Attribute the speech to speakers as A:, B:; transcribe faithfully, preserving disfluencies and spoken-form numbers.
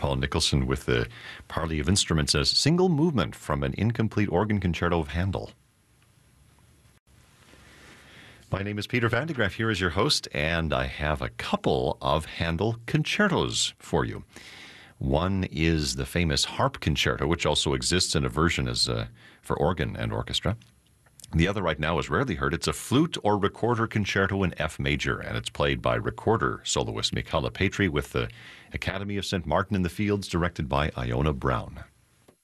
A: Paul Nicholson with the parley of instruments as Single Movement from an Incomplete Organ Concerto of Handel. My name is Peter Van de Graaff, here as your host, and I have a couple of Handel concertos for you. One is the famous Harp Concerto, which also exists in a version as uh, for organ and orchestra. The other right now is rarely heard. It's a flute or recorder concerto in F major, and it's played by recorder soloist Michala Petri with the Academy of Saint Martin in the Fields, directed by Iona Brown.